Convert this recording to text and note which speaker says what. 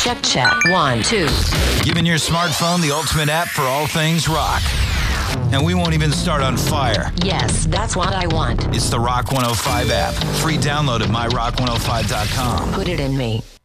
Speaker 1: Check. 1, 2.
Speaker 2: Giving your smartphone the ultimate app for all things rock. And we won't even start on fire.
Speaker 1: Yes, that's what I want.
Speaker 2: It's the Rock 105 app. Free download at myrock105.com.
Speaker 1: Put it in me.